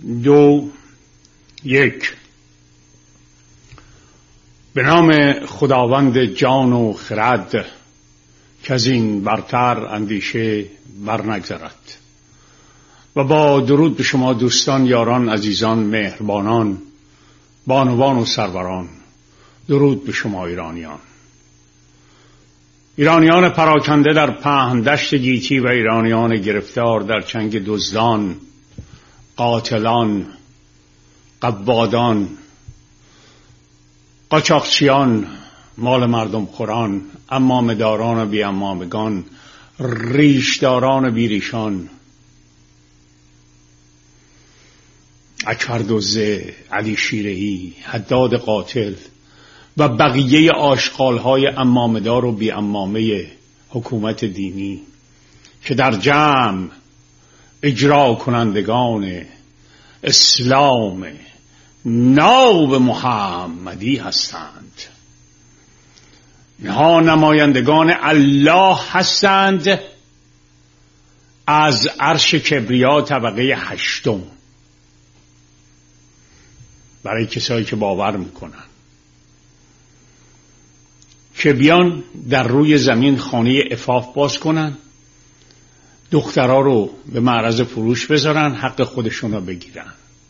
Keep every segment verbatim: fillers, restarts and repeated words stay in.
دو یک. به نام خداوند جان و خرد که از این برتر اندیشه برنگذرد. و با درود به شما دوستان، یاران، عزیزان، مهربانان، بانوان و سروران، درود به شما ایرانیان. ایرانیان پراکنده در پهن دشت گیتی و ایرانیان گرفتار در چنگ دزدان، قاتلان، قبادان، قاچاقچیان، مال مردم خوران، امامداران و بی امامگان، ریشداران و بیریشان، اکبر دزده، علی شیرهی، حداد قاتل و بقیه آشغال‌های امامدار و بی امامه حکومت دینی که در جمع اجرا کنندگان اسلام ناب محمدی هستند. اینها نمایندگان الله هستند از عرش کبریا طبقه هشتم، برای کسایی که باور میکنن که بیان در روی زمین خانه عفاف باز کنن، دخترها رو به معرض فروش بذارن، حق خودشون رو بگیرن،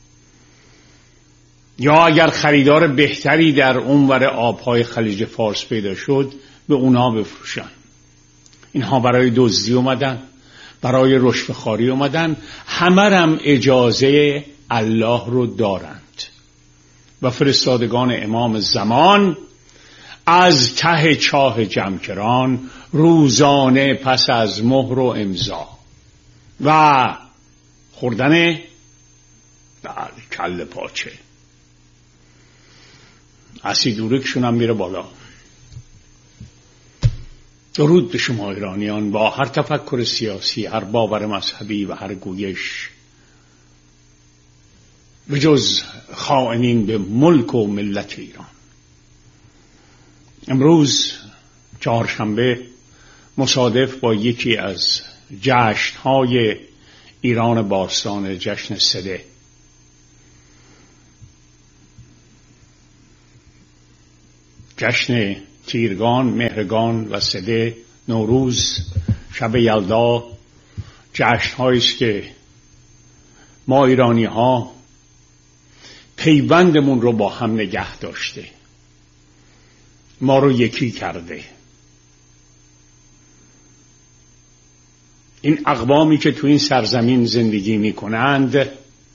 یا اگر خریدار بهتری در اونور آبهای خلیج فارس پیدا شد به اونا بفروشن. اینها برای دزدی اومدن، برای رشوه‌خواری اومدن، همه هم اجازه الله رو دارند. و فرستادگان امام زمان از ته چاه جمکران روزانه پس از مهر و امضا و خوردن بله کله پاچه اسیدورکشون هم میره بالا. درود به شما ایرانیان با هر تفکر سیاسی، هر باور مذهبی و هر گویش، به جز خائنین به ملک و ملت ایران. امروز چهارشنبه مصادف با یکی از جشن‌های ایران باستان، جشن سده. جشن تیرگان، مهرگان و سده، نوروز، شب یلدا، جشن‌هایی است که ما ایرانی‌ها پیوندمون رو با هم نگه داشته، ما رو یکی کرده. این اقوامی که تو این سرزمین زندگی می کنند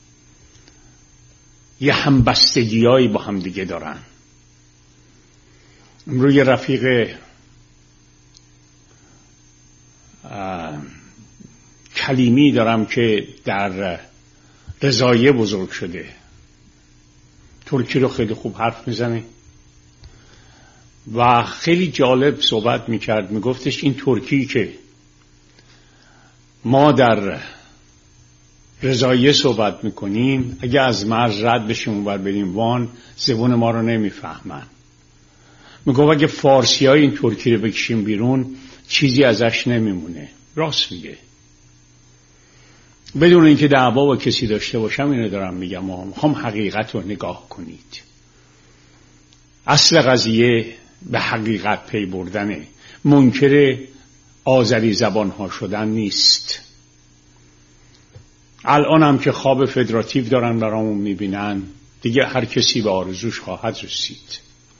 یه همبستگیایی با هم دیگه دارن. امروز یه رفیق کلیمی دارم که در رضایه بزرگ شده، ترکی رو خیلی خوب حرف میزنه و خیلی جالب صحبت میکرد. میگفتش این ترکی که ما در رضایه صحبت میکنیم اگه از مرز رد بشیم اونور بریم وان، زبون ما رو نمیفهمن. میگفت اگه فارسی های این ترکی رو بکشیم بیرون چیزی ازش نمیمونه. راست میگه. بدون اینکه دعوا با کسی داشته باشم اینو دارم میگم، ما میخوام حقیقت رو نگاه کنید. اصل قضیه به حقیقت پی بردنه، منکر آذری زبان ها شدن نیست. الان هم که خواب فدراتیو دارن برامون میبینن، دیگه هر کسی به آرزوش خواهد رسید،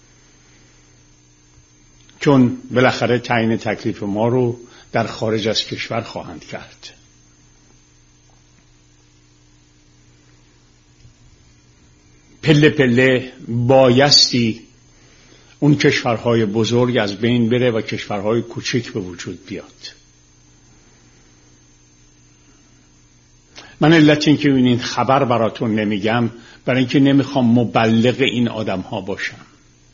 چون بالاخره تعیین تکلیف ما رو در خارج از کشور خواهند کرد. پله پله بایستی اون کشورهای بزرگ از بین بره و کشورهای کوچک به وجود بیاد. من علت این که این خبر براتون نمیگم برای اینکه نمیخوام مبلغ این آدم ها باشم،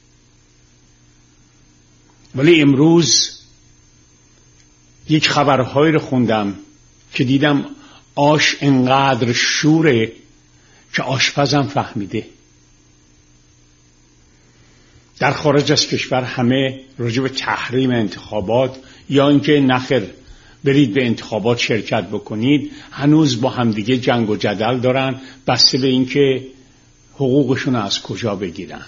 ولی امروز یک خبرهایی رو خوندم که دیدم آش انقدر شوره که آشپزم فهمیده. در خارج از کشور همه راجع به تحریم انتخابات یا اینکه نخیر برید به انتخابات شرکت بکنید، هنوز با همدیگه جنگ و جدل دارن بسته به اینکه حقوقشون از کجا بگیرن.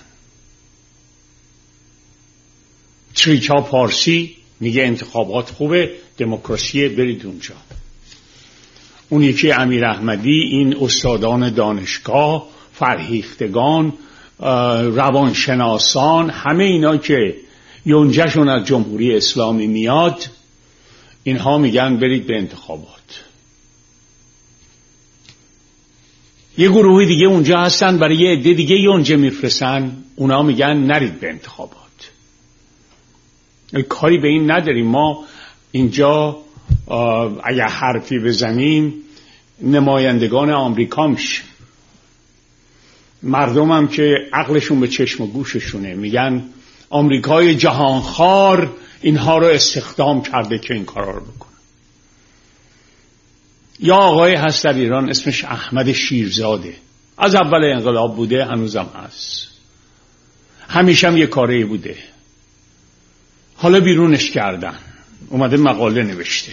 تریچا پارسی میگه انتخابات خوبه، دموکراسی، برید اونجا. اون یکی امیر احمدی، این استادان دانشگاه، فرهیختگان، روانشناسان، همه اینا که یونجهشون از جمهوری اسلامی میاد، اینها میگن برید به انتخابات. یه گروه دیگه اونجا هستن برای یه عده دیگه یونجه میفرستن، اونا میگن نرید به انتخابات. کاری به این نداریم. ما اینجا اگه حرفی بزنیم نمایندگان آمریکا میشیم. مردم هم که عقلشون به چشم و گوششونه میگن آمریکای جهانخوار اینها رو استخدام کرده که این کارا رو بکنه. یا آقای هست در ایران اسمش احمد شیرزاده، از اول انقلاب بوده، هنوزم هست، همیشه هم یه کاری بوده، حالا بیرونش کردن، اومده مقاله نوشته.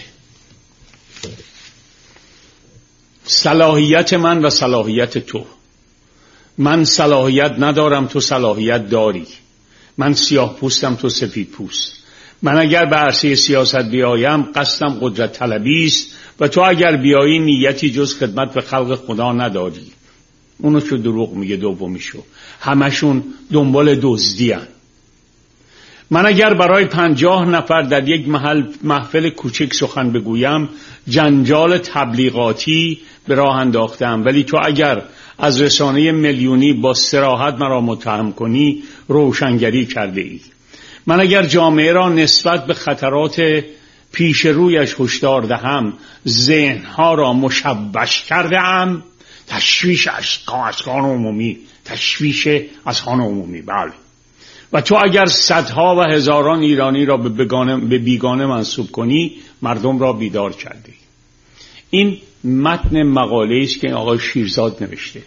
صلاحیت من و صلاحیت تو، من صلاحیت ندارم تو صلاحیت داری، من سیاه پوستم تو سفید پوست، من اگر به عرصه سیاست بیایم قصدم قدرت طلبی است و تو اگر بیایی نیتی جز خدمت به خلق خدا نداری. اونو چه دروغ میگه دومیشو، همشون دنبال دزدی ان. من اگر برای پنجاه نفر در یک محل محفل کوچک سخن بگویم جنجال تبلیغاتی به راه انداختم، ولی تو اگر از رسانه میلیونی با صراحت مرا متهم کنی روشنگری کرده ای. من اگر جامعه را نسبت به خطرات پیش رویش هشدار دهم ذهنها را مشوش کرده ام. تشویش اذهان عمومی، تشویش اذهان عمومی، بله. و تو اگر صدها و هزاران ایرانی را به, بگانه، به بیگانه منسوب کنی مردم را بیدار کردی. این متن مقاله است که آقای شیرزاد نوشته.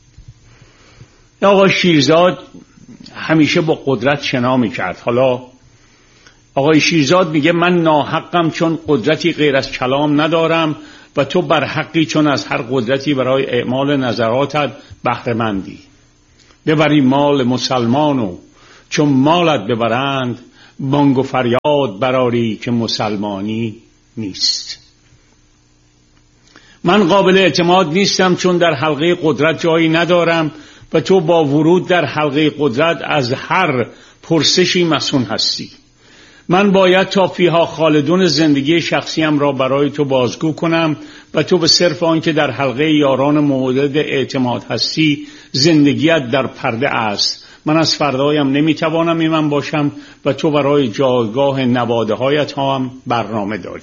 آقای شیرزاد همیشه با قدرت شنا می‌کرد. حالا آقای شیرزاد میگه من ناحقم چون قدرتی غیر از کلام ندارم و تو بر حقی چون از هر قدرتی برای اعمال نظراتت بهره مندی. ببری مال مسلمانو چون مالت ببرند بانگ و فریاد براری که مسلمانی نیست. من قابل اعتماد نیستم چون در حلقه قدرت جایی ندارم و تو با ورود در حلقه قدرت از هر پرسشی مسئول هستی. من باید تا فیها خالدون زندگی شخصیم را برای تو بازگو کنم و تو به صرف آن که در حلقه یاران مورد اعتماد هستی زندگیت در پرده است. من از فردایم نمیتوانم ایمن باشم و تو برای جایگاه نواده هایت هم برنامه داری.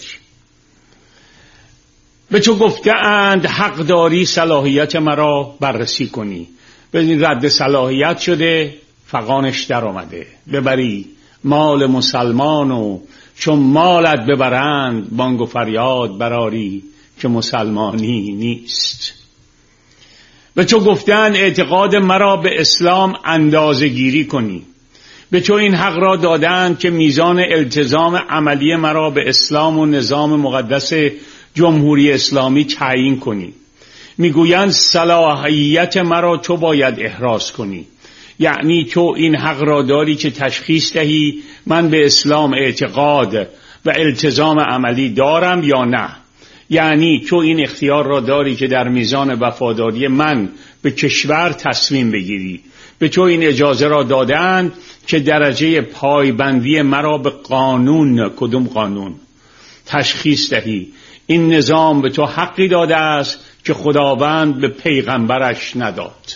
به تو گفته اند حق داری صلاحیت مرا بررسی کنی. ببین رد صلاحیت شده، فغانش در آمده. ببری مال مسلمانو چون مالت ببرند بانگ و فریاد براری که مسلمانی نیست. به تو گفتن اعتقاد مرا به اسلام اندازه گیری کنی. به تو این حق را دادند که میزان التزام عملی مرا به اسلام و نظام مقدس جمهوری اسلامی تعیین کنی. میگویند صلاحیت مرا تو باید احراز کنی. یعنی تو این حق را داری که تشخیص دهی من به اسلام اعتقاد و التزام عملی دارم یا نه. یعنی تو این اختیار را داری که در میزان وفاداری من به کشور تصمیم بگیری. به تو این اجازه را دادند که درجه پایبندی مرا به قانون، کدوم قانون، تشخیص دهی. این نظام به تو حقی داده است که خداوند به پیغمبرش نداد.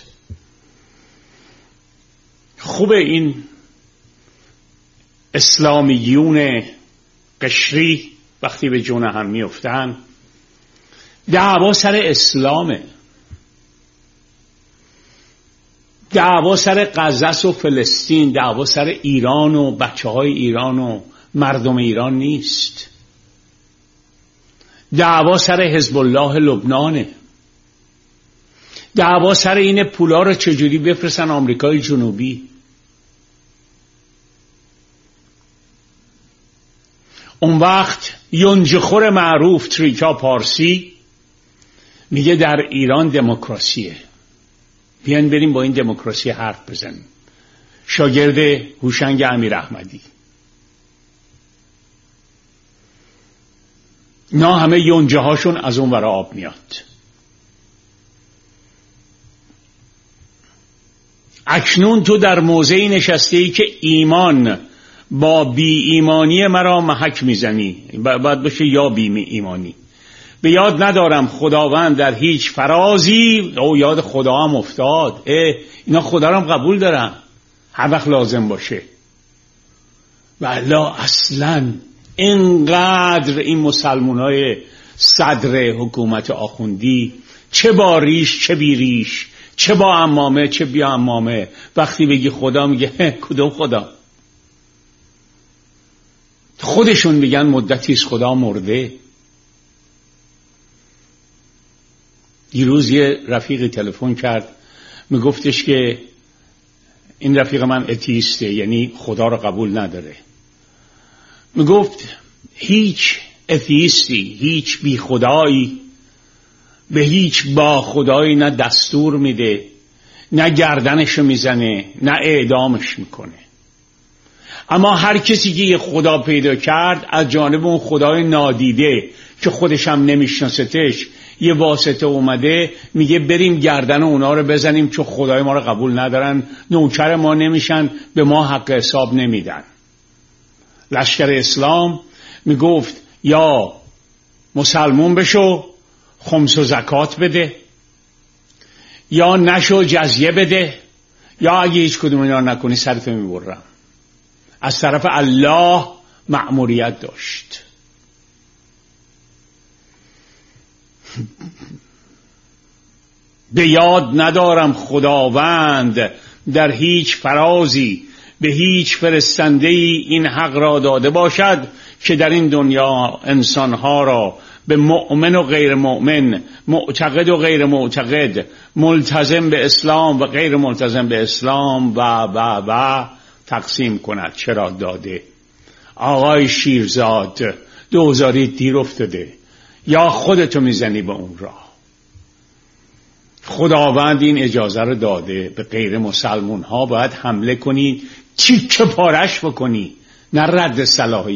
خوبه این اسلامیون قشری وقتی به جون هم میافتن دعوا سر اسلامه، دعوا سر غزه و فلسطین، دعوا سر ایران و بچه های ایران و مردم ایران نیست. دعوا سر حزب الله لبنانه. دعوا سر این پولا رو چجوری بفرستن آمریکای جنوبی. اون وقت یونجخور معروف تریکا پارسی میگه در ایران دموکراسیه، بیان بریم با این دموکراسی حرف بزنیم. شاگرد هوشنگ امیر احمدی، اینا همه یونجه هاشون از اون ورا آب میاد. اکنون تو در موضعی نشسته ای که ایمان با بی ایمانی مرا محک میزنی، باید بشه یا بی ایمانی. به یاد ندارم خداوند در هیچ فرازی، او یاد خدا هم افتاد، اه اینا خدا رو هم قبول دارم هر وقت لازم باشه. والا اصلا اینقدر این مسلمان های صدر حکومت آخوندی، چه با ریش چه بی ریش، چه با عمامه چه بی عمامه، وقتی بگی خدا میگه کدوم خدا؟ خودشون میگن مدتیست خدا مرده. دیروز یه رفیقی تلفن کرد میگفتش که این رفیق من اتیسته، یعنی خدا رو قبول نداره. میگفت هیچ اتیستی، هیچ بی خدایی به هیچ با خدایی نه دستور میده، نه گردنشو میزنه، نه اعدامش میکنه. اما هر کسی که یه خدا پیدا کرد از جانب اون خدای نادیده که خودش هم نمیشناستش یه واسطه اومده، میگه بریم گردن اونا رو بزنیم چون خدای ما رو قبول ندارن، نوکر ما نمیشن، به ما حق حساب نمیدن. لشکر اسلام میگفت یا مسلمون بشو خمس و زکات بده، یا نشو جزیه بده، یا اگه هیچ کدوم اینا نکنی سرتو میبرم. از طرف الله مأموریت داشت. به یاد ندارم خداوند در هیچ فرازی به هیچ فرستنده‌ای این حق را داده باشد که در این دنیا انسانها را به مؤمن و غیر مؤمن، معتقد و غیر معتقد، ملتزم به اسلام و غیر ملتزم به اسلام و و و تقسیم کند. چرا داده؟ آقای شیرزاد دوزاری دیر افتاده، یا خودتو میزنی به اون راه. خداوند این اجازه رو داده، به غیر مسلمون ها باید حمله کنی، تیکه پارش بکنی، نه رد صلاحی.